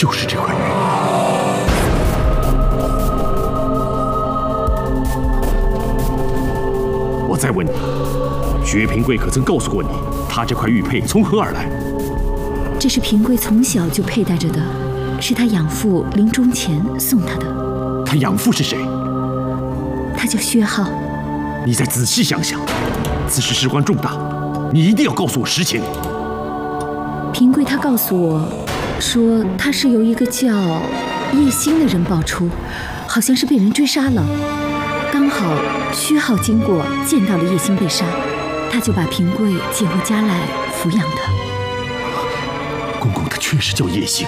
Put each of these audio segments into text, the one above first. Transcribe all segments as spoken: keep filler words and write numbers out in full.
就是这块玉。我再问你，薛平贵可曾告诉过你，他这块玉佩从何而来？ 这是平贵从小就佩戴着的，是他养父临终前送他的。 他养父是谁？ 他叫薛浩。 你再仔细想想，此事事关重大，你一定要告诉我实情。 平贵他告诉我，说他是由一个叫叶星的人爆出，好像是被人追杀了。刚好薛浩经过，见到了叶星被杀，他就把平贵接回家来抚养他。 公公他确实叫叶星。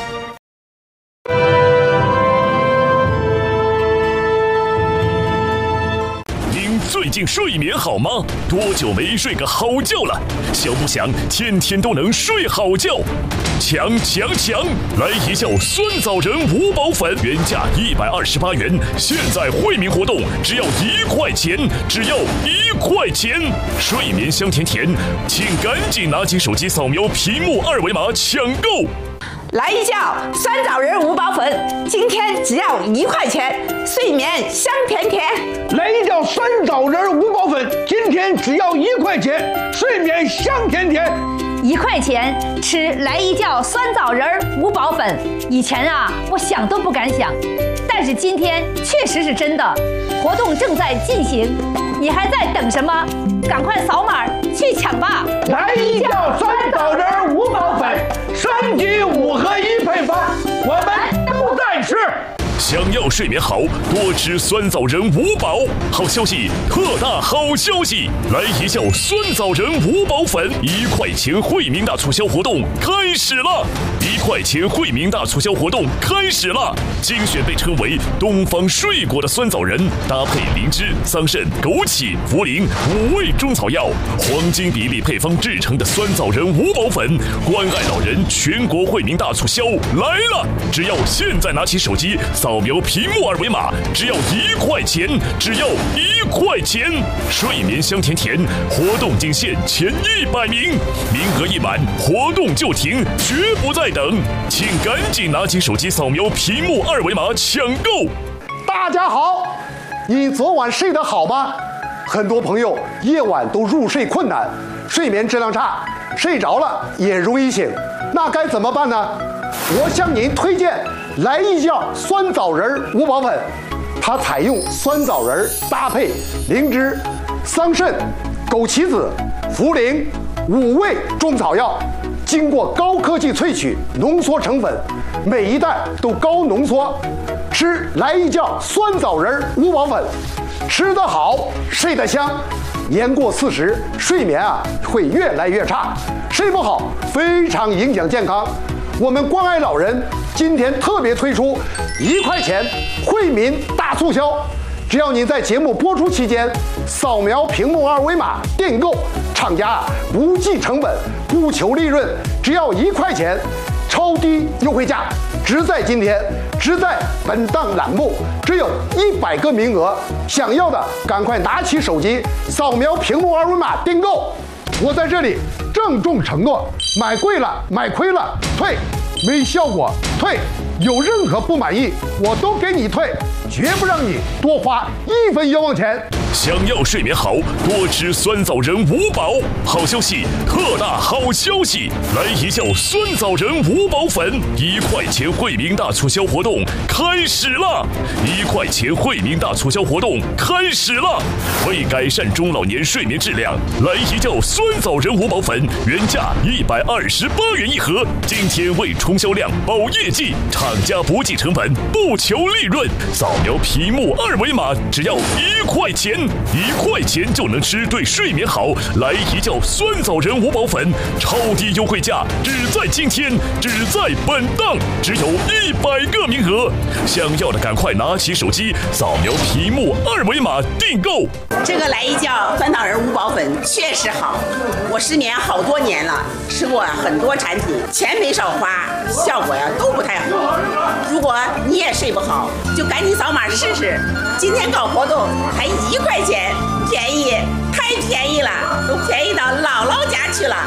最近睡眠好吗？多久没睡个好觉了？想不想天天都能睡好觉？强强强！来一觉酸枣仁五宝粉，原价一百二十八元，现在惠民活动只要一块钱，只要一块钱！睡眠香甜甜，请赶紧拿起手机扫描屏幕二维码抢购。 来一觉酸枣仁五宝粉，今天只要一块钱，睡眠香甜甜。 来一觉酸枣仁五宝粉，今天只要一块钱，睡眠香甜甜。 一块钱吃来一觉酸枣仁五宝粉，以前啊我想都不敢想，但是今天确实是真的。活动正在进行，你还在等什么？赶快扫码去抢吧！ 来一觉酸枣仁五宝粉，三级五合一配方，我们都在吃。 想要睡眠好，多吃酸枣仁五宝。好消息，特大好消息！来一觉酸枣仁五宝粉，一块钱惠民大促销活动开始了！一块钱惠民大促销活动开始了！精选被称为东方睡果的酸枣仁，搭配灵芝、桑葚、枸杞、茯苓五味中草药，黄金比例配方制成的酸枣仁五宝粉，关爱老人全国惠民大促销来了！只要现在拿起手机扫描屏幕二维码，只要一块钱，只要一块钱！睡眠香甜甜，活动仅限前一百名，名额一满，活动就停，绝不再等，请赶紧拿起手机扫描屏幕二维码抢购。 大家好，你昨晚睡得好吗？很多朋友夜晚都入睡困难，睡眠质量差，睡着了也容易醒，那该怎么办呢？我向您推荐来一觉酸枣仁五宝粉，它采用酸枣仁搭配灵芝、桑葚、枸杞子、茯苓五味中草药，经过高科技萃取浓缩成粉，每一袋都高浓缩。吃来一觉酸枣仁五宝粉，吃得好，睡得香。年过四十，睡眠啊会越来越差，睡不好非常影响健康。我们关爱老人今天特别推出一块钱惠民大促销，只要您在节目播出期间扫描屏幕二维码订购，厂家不计成本，不求利润，只要一块钱，超低优惠价，只在今天，只在本档栏目，只有一百个名额，想要的赶快拿起手机扫描屏幕二维码订购。我在这里郑重承诺，买贵了买亏了退，没效果退，有任何不满意我都给你退，绝不让你多花一分冤枉钱。 想要睡眠好，多吃酸枣仁五宝。好消息，特大好消息！来一觉酸枣仁五宝粉，一块钱惠民大促销活动开始了！一块钱惠民大促销活动开始了！为改善中老年睡眠质量，来一觉酸枣仁五宝粉，原价一百二十八元一盒，今天为冲销量、保业绩，厂家不计成本，不求利润。扫描屏幕二维码，只要一块钱。一块钱就能吃对睡眠好，来一觉酸枣仁五宝粉，超低优惠价，只在今天，只在本档，只有一百个名额，想要的赶快拿起手机扫描屏幕二维码订购。 这个来一觉酸枣仁五宝粉确实好，我失眠好多年了，吃过很多产品，钱没少花，效果呀都不太好。如果你也睡不好，就赶紧扫码试试，今天搞活动还一块钱，便宜，太便宜了，都便宜到姥姥家去了。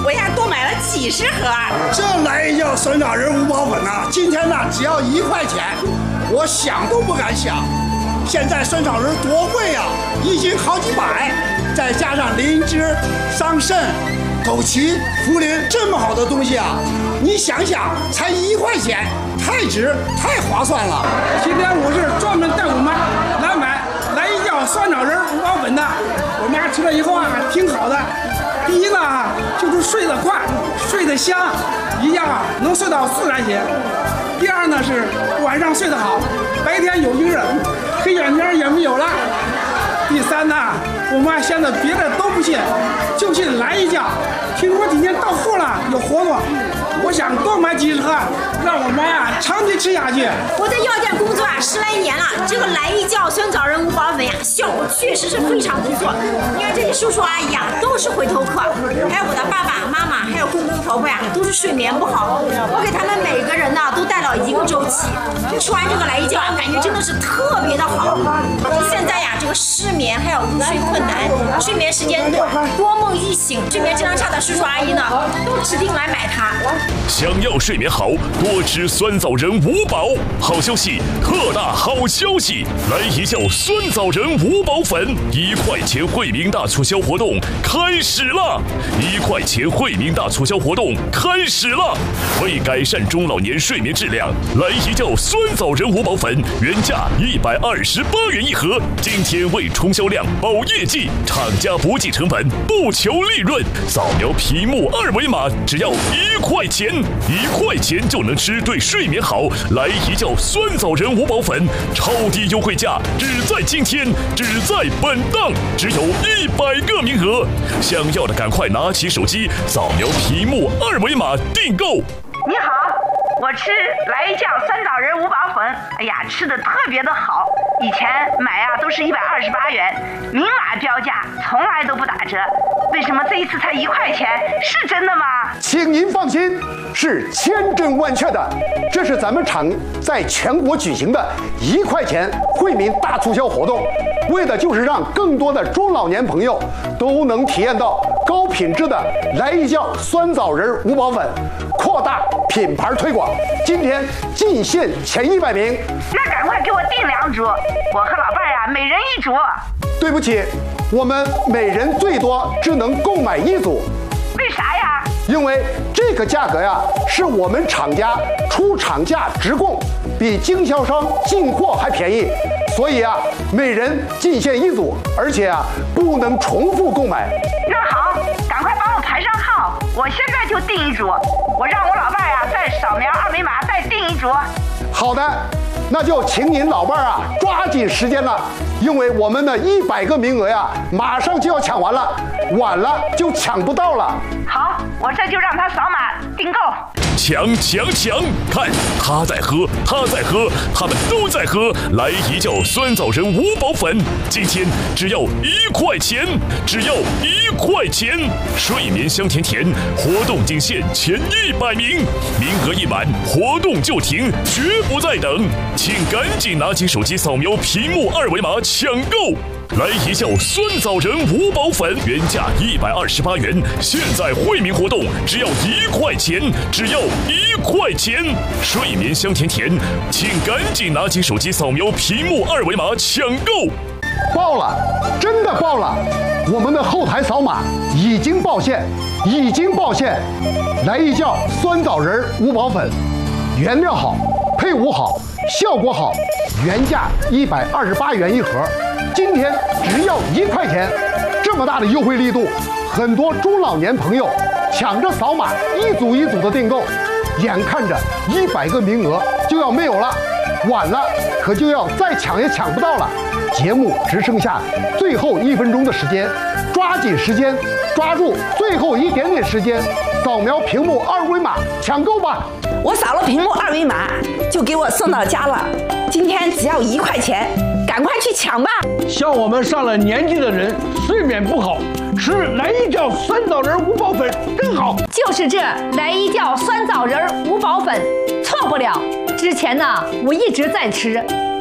我呀多买了几十盒。 这来一叫酸枣仁五宝粉呐，今天呢只要一块钱，我想都不敢想。现在酸枣仁多贵呀、啊，一斤好几百，再加上灵芝、桑葚、枸杞、茯苓，这么好的东西啊，你想想，才一块钱，太值，太划算了。 今天我是专门带我妈来买来一叫酸枣仁五宝粉的，我妈吃了以后啊，挺好的。第一个啊，就是睡得快，睡得香，一觉啊能睡到自然醒。第二呢是晚上睡得好，白天有精神，黑眼圈也没有了。第三呢，我妈现在别的都不信，就信来一觉。听说今天到货了，有活动，我想多买几十盒，让我妈呀长期吃下去。 我在药店工作啊十来年了，这个来一觉酸枣仁五宝粉呀，效果确实是非常不错。你看这些叔叔阿姨啊，都是回头客，还有我的爸爸妈妈，还有公公婆婆呀，都是睡眠不好。我给他们每个人呢都带了一个周期，吃完这个来一觉啊，感觉真的是特别的好。现在呀，这个失眠还有入睡困难，睡眠时间短，多梦易醒，睡眠质量差的叔叔阿姨呢，都指定来买它。 想要睡眠好，多吃酸枣仁五宝。好消息，特大好消息！来一觉酸枣仁五宝粉，一块钱惠民大促销活动开始了！一块钱惠民大促销活动开始了！为改善中老年睡眠质量，来一觉酸枣仁五宝粉原价一百二十八元一盒，今天为冲销量、保业绩，厂家不计成本，不求利润，扫描屏幕二维码，只要一块钱，一块钱就能吃对睡眠好。来一觉酸枣仁五宝粉，超低优惠价，只在今天，只在本档，只有一百个名额。想要的赶快拿起手机，扫描屏幕二维码订购。 你好，我吃来一觉酸枣仁五宝粉，哎呀，吃的特别的好。以前买啊都是一百二十八元，明码标价，从来都不打折。为什么这一次才一块钱？是真的吗？ 请您放心，是千真万确的。这是咱们厂在全国举行的一块钱惠民大促销活动，为的就是让更多的中老年朋友都能体验到高品质的来一觉酸枣仁五宝粉，扩大品牌推广。今天进线前一百名， 那赶快给我订两组，我和老伴儿呀每人一组。 对不起，我们每人最多只能购买一组。 为啥呀？ 因为这个价格呀，是我们厂家出厂价直供，比经销商进货还便宜，所以啊，每人进线一组，而且啊，不能重复购买。 那好，赶快帮我排上号，我现在就订一组，我让我老伴呀再扫描二维码再订一组。 好的，那就请您老伴儿啊抓紧时间了，因为我们的一百个名额呀，马上就要抢完了，晚了就抢不到了。 好，我这就让他扫码订购。 抢抢抢！看他在喝，他在喝，他们都在喝。来一觉酸枣仁五宝粉，今天只要一块钱，只要一块钱。睡眠香甜甜，活动仅限前一百名，名额一满，活动就停，绝不再等。请赶紧拿起手机扫描屏幕二维码抢购。来一觉酸枣仁五宝粉，原价一百二十八元，现在惠民活动只要一块钱，只要一块钱。睡眠香甜甜，请赶紧拿起手机扫描屏幕二维码抢购。 爆了，真的爆了！我们的后台扫码已经爆线，已经爆线。来一觉酸枣仁五宝粉，原料好，配伍好，效果好，原价一百二十八元一盒。今天只要一块钱，这么大的优惠力度，很多中老年朋友抢着扫码，一组一组的订购，眼看着一百个名额就要没有了，晚了可就要再抢也抢不到了。节目只剩下最后一分钟的时间，抓紧时间，抓住最后一点点时间，扫描屏幕二维码抢购吧！ 我扫了屏幕二维码，就给我送到家了。今天只要一块钱，赶快去抢吧！ 像我们上了年纪的人，睡眠不好，吃来一觉酸枣仁五宝粉更好。 就是这来一觉酸枣仁五宝粉，错不了。之前呢，我一直在吃，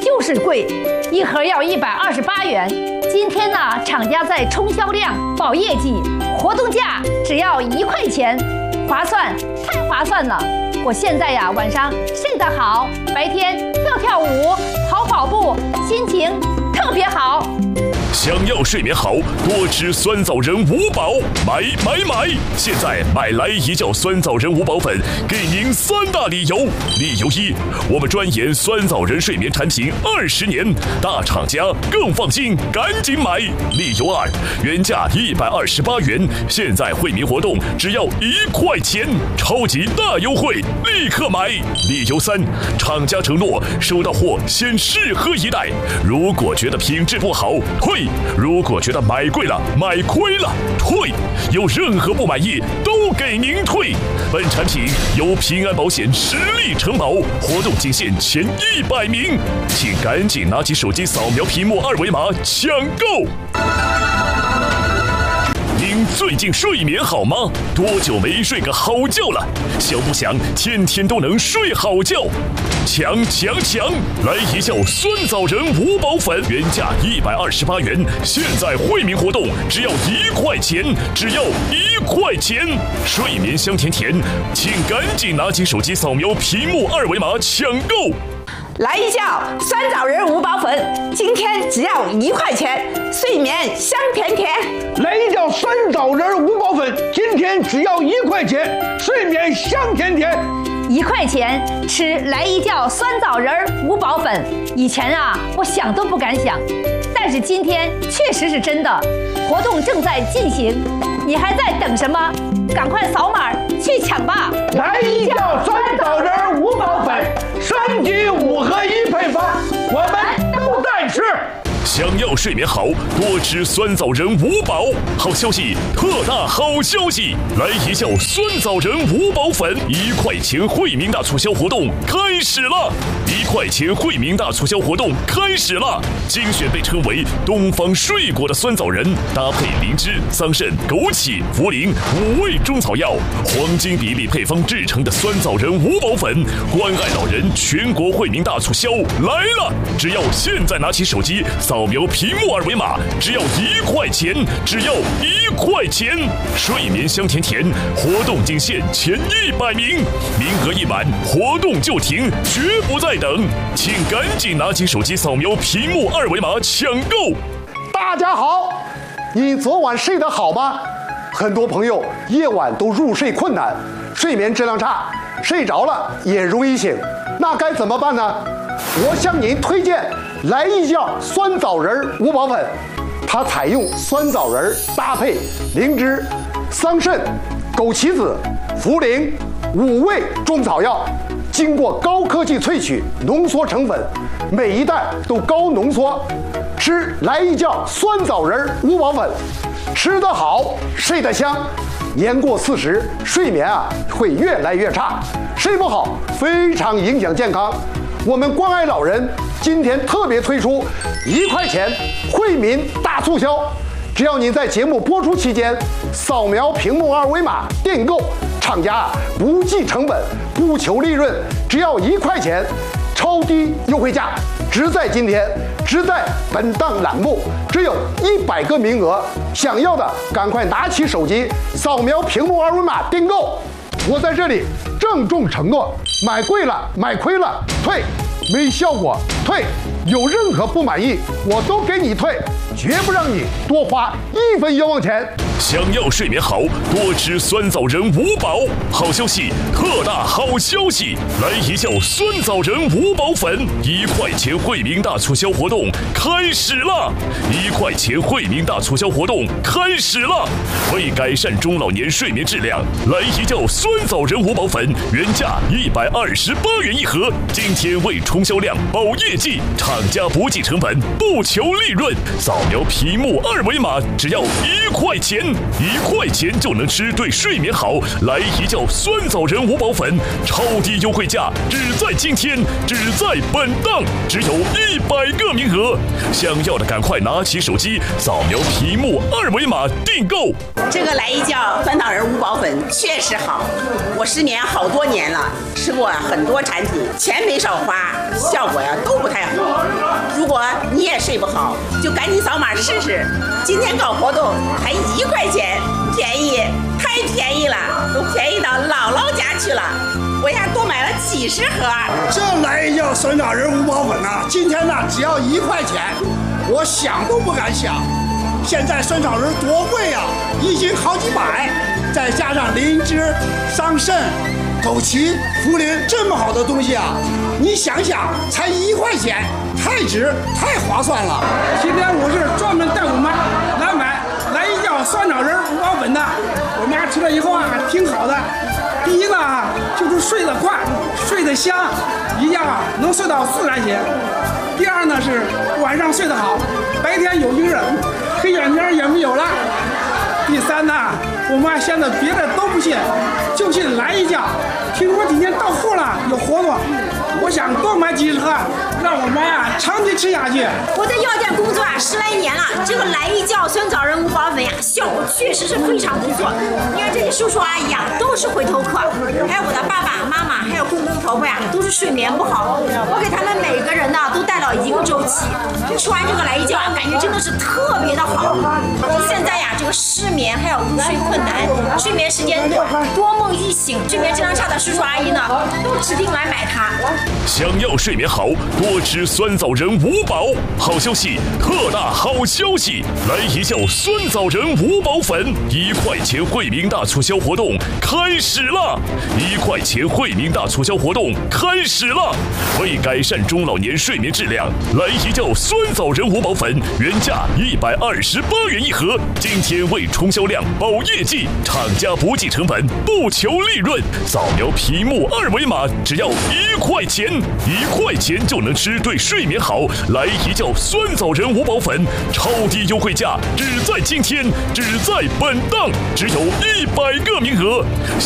就是贵，一盒要一百二十八元。今天呢，厂家在冲销量、保业绩，活动价只要一块钱，划算，太划算了！我现在呀，晚上睡得好，白天跳跳舞、跑跑步，心情特别好。 想要睡眠好，多吃酸枣仁五宝，买买买！现在买来一觉酸枣仁五宝粉，给您三大理由。理由一，我们专研酸枣仁睡眠产品二十年，大厂家更放心，赶紧买。理由二，原价一百二十八元，现在惠民活动只要一块钱，超级大优惠，立刻买。理由三，厂家承诺收到货先试喝一袋，如果觉得品质不好，退。如果觉得买贵了、买亏了，退；有任何不满意，都给您退。本产品由平安保险实力承保，活动仅限前一百名，请赶紧拿起手机扫描屏幕二维码抢购。您最近睡眠好吗？多久没睡个好觉了？想不想天天都能睡好觉？抢抢抢！来一觉酸枣仁五宝粉，原价一百二十八元，现在惠民活动只要一块钱，只要一块钱！睡眠香甜甜，请赶紧拿起手机扫描屏幕二维码抢购。 来一觉酸枣仁五宝粉，今天只要一块钱，睡眠香甜甜。 来一觉酸枣仁五宝粉，今天只要一块钱，睡眠香甜甜。 一块钱吃来一觉酸枣仁五宝粉，以前啊，我想都不敢想，但是今天确实是真的。活动正在进行，你还在等什么？赶快扫码去抢吧！ 来一觉酸枣仁五宝粉，三级五合一配方，我们都在吃。 想要睡眠好，多吃酸枣仁五宝。好消息，特大好消息！来一觉酸枣仁五宝粉，一块钱惠民大促销活动开始了！一块钱惠民大促销活动开始了！精选被称为东方睡果的酸枣仁，搭配灵芝、桑葚、枸杞、茯苓五味中草药，黄金比例配方制成的酸枣仁五宝粉，关爱老人全国惠民大促销来了！只要现在拿起手机扫描屏幕二维码，只要一块钱，只要一块钱！睡眠香甜甜，活动仅限前一百名，名额一满，活动就停，绝不再等，请赶紧拿起手机扫描屏幕二维码抢购。 大家好，你昨晚睡得好吗？很多朋友夜晚都入睡困难，睡眠质量差，睡着了也容易醒，那该怎么办呢？我向您推荐来一觉酸枣仁五宝粉，它采用酸枣仁搭配灵芝、桑葚、枸杞子、茯苓五味中草药，经过高科技萃取浓缩成粉，每一袋都高浓缩。吃来一觉酸枣仁五宝粉，吃得好，睡得香。年过四十，睡眠啊会越来越差，睡不好非常影响健康。我们关爱老人今天特别推出一块钱惠民大促销，只要您在节目播出期间扫描屏幕二维码订购，厂家不计成本，不求利润，只要一块钱，超低优惠价，只在今天，只在本档栏目，只有一百个名额，想要的赶快拿起手机扫描屏幕二维码订购。我在这里郑重承诺，买贵了买亏了退，没效果退，有任何不满意我都给你退，绝不让你多花一分冤枉钱。 想要睡眠好，多吃酸枣仁五宝。好消息，特大好消息！来一觉酸枣仁五宝粉，一块钱惠民大促销活动开始了！一块钱惠民大促销活动开始了！为改善中老年睡眠质量，来一觉酸枣仁五宝粉，原价一百二十八元一盒，今天为冲销量、保业绩，厂家不计成本，不求利润，扫描屏幕二维码，只要一块钱。 一块钱就能吃对睡眠好。来一觉酸枣仁五宝粉，超低优惠价，只在今天，只在本档，只有一百个名额。想要的赶快拿起手机，扫描屏幕二维码订购。 这个来一觉酸枣仁五宝粉确实好，我失眠好多年了，吃过很多产品，钱没少花，效果呀都不太好。如果你也睡不好，就赶紧扫码试试。今天搞活动才一块钱，便宜，太便宜了，都便宜到姥姥家去了。我呀多买了几十盒。 这来一觉酸枣仁五宝粉呐，今天呢只要一块钱，我想都不敢想。现在酸枣仁多贵呀，一斤好几百，再加上灵芝、桑葚、枸杞、茯苓，这么好的东西啊，你想想，才一块钱，太值，太划算了。 今天我是专门带我妈来买来一觉酸枣仁五宝粉的，我妈吃了以后啊，挺好的。第一个啊，就是睡得快，睡得香，一觉啊能睡到自然醒。第二呢是晚上睡得好，白天有精神，黑眼圈也没有了。第三呢，我妈现在别的都不信，就信来一觉。听说今天到货了，有活动，我想多买几十盒，让我妈呀长期吃下去。 我在药店工作啊十来年了，这个来一觉酸枣仁五宝粉呀，效果确实是非常不错。你看这些叔叔阿姨啊，都是回头客，还有我的爸爸妈妈，还有公公婆婆呀，都是睡眠不好。我给他们每个人呢都带了一个周期，吃完这个来一觉啊，感觉真的是特别的好。现在呀，这个失眠还有入睡困难，睡眠时间短，多梦易醒，睡眠质量差的叔叔阿姨呢，都指定来买它。 想要睡眠好，多吃酸枣仁五宝。好消息，特大好消息！来一觉酸枣仁五宝粉，一块钱惠民大促销活动开始了！一块钱惠民大促销活动开始了！为改善中老年睡眠质量，来一觉酸枣仁五宝粉原价一百二十八元一盒，今天为冲销量、保业绩，厂家不计成本，不求利润，扫描屏幕二维码，只要一块钱，一块钱就能吃对睡眠好。来一觉酸枣仁五宝粉，超低优惠价，只在今天，只在本档，只有一百个名额。